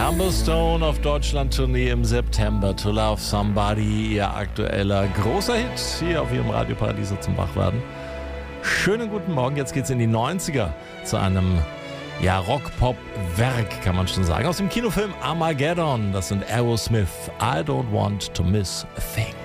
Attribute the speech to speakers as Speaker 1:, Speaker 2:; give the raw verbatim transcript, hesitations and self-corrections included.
Speaker 1: Amber Stone auf Deutschland-Tournee im September. To Love Somebody, ihr aktueller großer Hit hier auf ihrem Radioparadies zum Wachwerden. Schönen guten Morgen, jetzt geht's in die neunziger zu einem ja, Rock-Pop-Werk, kann man schon sagen. Aus dem Kinofilm Armageddon, das sind Aerosmith, I Don't Want to Miss a Thing.